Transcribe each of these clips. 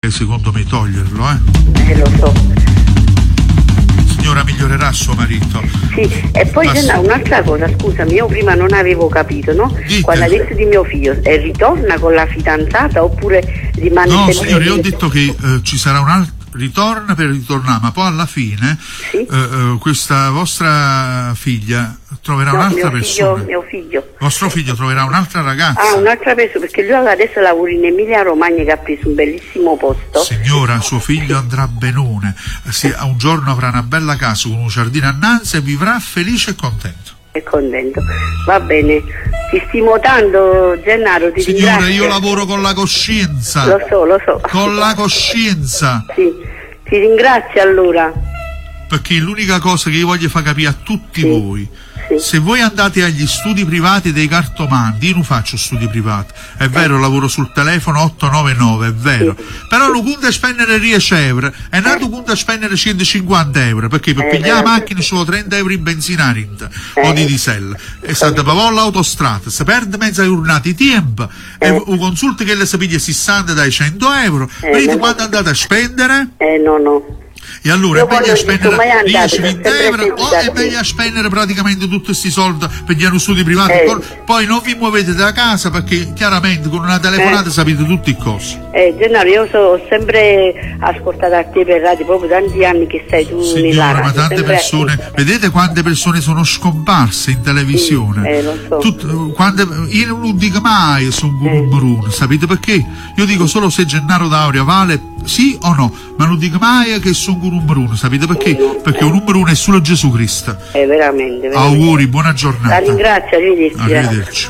anche secondo me toglierlo, Lo so. Signora, migliorerà suo marito. Sì, e poi c'è un'altra cosa, scusami, io prima non avevo capito, no? Dite. Quando ha detto di mio figlio, ritorna con la fidanzata oppure rimane No, sempre... signore, io ho detto che ci sarà un altro ritorna per ritornare, ma poi alla fine sì? Questa vostra figlia troverà un'altra persona. Mio figlio. Vostro figlio troverà un'altra ragazza. Ah, un'altra persona, perché lui adesso lavora in Emilia Romagna, che ha preso un bellissimo posto. Signora, suo figlio andrà benone, un giorno avrà una bella casa con un giardino annanzi e vivrà felice e contento. È contento, va bene. Ti stimo tanto, Gennaro, ti Signora, ringrazio. io lavoro con la coscienza. Lo so. Con la coscienza. Sì, ti ringrazio allora. Perché l'unica cosa che io voglio far capire a tutti voi, sì. se voi andate agli studi privati dei cartomanti, io non faccio studi privati, è vero, lavoro sul telefono 899, è vero, sì. però non conta spendere 10 euro, e non conta spendere 150 euro, perché per pigliare la macchina ci vuole 30 euro in benzina o di diesel, e state per l'autostrada, si perde mezza giornata di tempo, e un consulto che le si piglia 60 dai 100 euro, vedete quando andate a spendere? No. E allora è meglio spendere 10-20 euro o è sì. meglio spendere praticamente tutti questi soldi per gli studi privati, poi non vi muovete da casa perché chiaramente con una telefonata sapete tutti i cosi. Gennaro, io ho sempre ascoltato a te per radio, proprio tanti anni che sei tu. Signora, ma tante persone, vedete quante persone sono scomparse in televisione? Sì, lo so. Io non dico mai sono un numero, sapete perché? Io dico solo se Gennaro D'Auria vale sì o no, ma non dico mai che sono un numero uno, sapete perché? Perché un numero uno è solo Gesù Cristo. Veramente. Auguri, buona giornata. La ringrazio, arrivederci.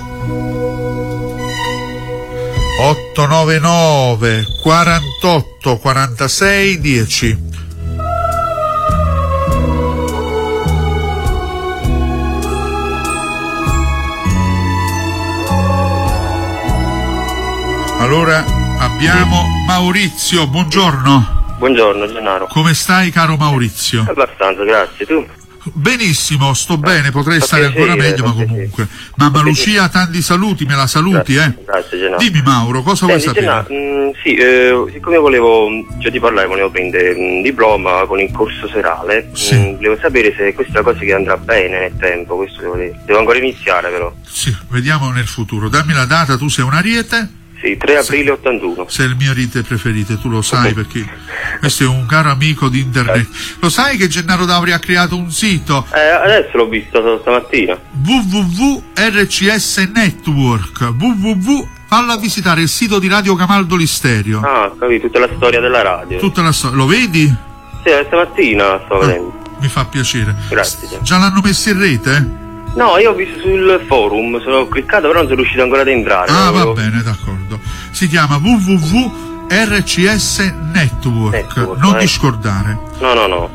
899 48 46 10. Allora abbiamo Maurizio, buongiorno. Buongiorno Gennaro. Come stai, caro Maurizio? Abbastanza, grazie. Tu? Benissimo, sto bene, potrei stare ancora meglio, ma comunque. Mamma Lucia, tanti saluti, me la saluti, Grazie Gennaro. Dimmi Mauro, cosa vuoi sapere? Gennaro, siccome volevo prendere un diploma con il corso serale, volevo sapere se questa è una cosa che andrà bene nel tempo, questo devo ancora iniziare però. Sì, vediamo nel futuro. Dammi la data, tu sei un Ariete? Sì, 3 aprile 81. Sei il mio Ariete preferito, tu lo sai perché questo è un caro amico di internet. Lo sai che Gennaro D'Auria ha creato un sito? Adesso l'ho visto stamattina. www.rcs Network. Falla visitare il sito di Radio Camaldo Listerio. Ah, capito, tutta la storia della radio. Tutta la storia. Lo vedi? Sì, stamattina sto vedendo. Mi fa piacere. Grazie. Già l'hanno messo in rete? No, io ho visto sul forum, sono cliccato però non sono riuscito ancora ad entrare. Va bene, d'accordo. Si chiama www.rcs Network. Non discordare. No.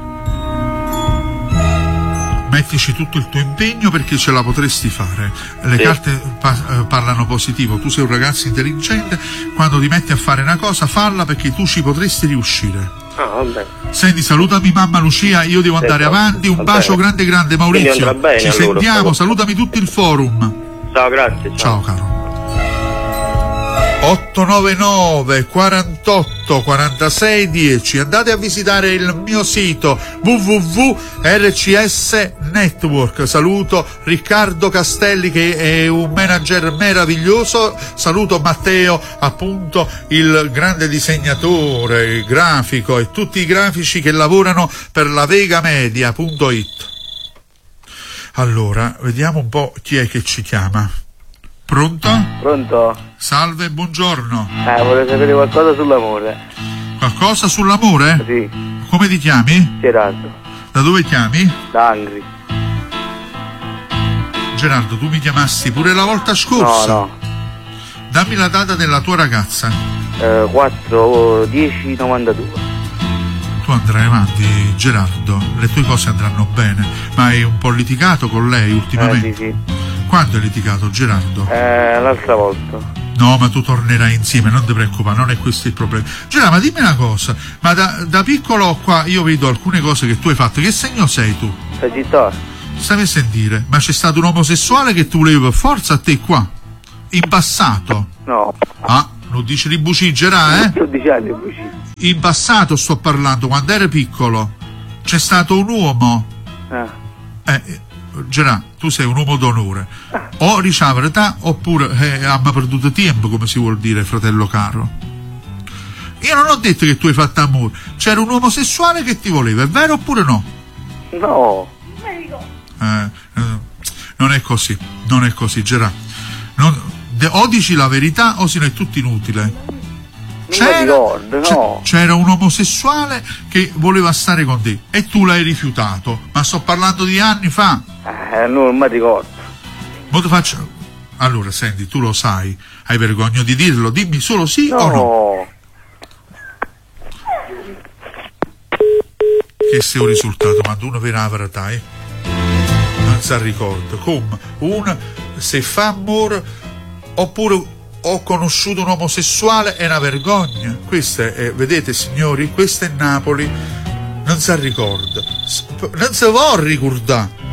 Mettici tutto il tuo impegno perché ce la potresti fare. Le carte parlano positivo, tu sei un ragazzo intelligente, quando ti metti a fare una cosa falla perché tu ci potresti riuscire. Vabbè. Senti, salutami mamma Lucia, io devo andare avanti, un bacio grande Maurizio, bene, ci sentiamo, salutami tutto il forum. Ciao, grazie. Ciao caro. 899 48 46 10. Andate a visitare il mio sito www.rcs Network. Saluto Riccardo Castelli che è un manager meraviglioso, saluto Matteo, appunto il grande disegnatore, il grafico e tutti i grafici che lavorano per la vegamedia.it. Allora, vediamo un po' chi è che ci chiama. Pronto? Pronto? Salve, buongiorno. Vorrei sapere qualcosa sull'amore. Qualcosa sull'amore? Sì. Come ti chiami? Gerardo. Da dove chiami? Da Angri. Gerardo, tu mi chiamasti pure la volta scorsa? No. Dammi la data della tua ragazza. 4/10/92. Tu andrai avanti, Gerardo, le tue cose andranno bene, ma hai un po' litigato con lei ultimamente? Sì. Quando hai litigato, Gerardo? L'altra volta. No, ma tu tornerai insieme, non ti preoccupare, non è questo il problema. Gerardo, ma dimmi una cosa, ma da piccolo qua io vedo alcune cose che tu hai fatto, che segno sei tu? Sagittario. Stammi a sentire, ma c'è stato un omosessuale che tu volevi per forza a te qua? In passato? No. Non dici di buciggerà, 12 anni bucì. In passato sto parlando, quando eri piccolo, c'è stato un uomo. Gerà, tu sei un uomo d'onore. O ricevere età oppure abbiamo perduto tempo, come si vuol dire, fratello caro. Io non ho detto che tu hai fatto amore, c'era un omosessuale che ti voleva, è vero oppure no? No. Non è così, Gerà. O dici la verità o se no è tutto inutile. C'era un omosessuale che voleva stare con te e tu l'hai rifiutato, ma sto parlando di anni fa. Non mi ricordo. Mo ti faccio... Allora, senti, tu lo sai, hai vergogna di dirlo, dimmi solo sì o no. Che sia un risultato quando uno vede la verità, non si ricorda come uno se fa amore oppure ho conosciuto un omosessuale, è una vergogna. Questa è, vedete signori, questa è Napoli, non si ricorda, non si vuole ricordare.